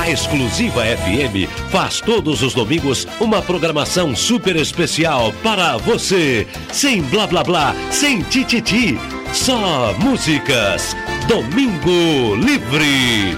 A Exclusiva FM faz todos os domingos uma programação super especial para você. Sem blá blá blá, sem tititi, só músicas. Domingo Livre.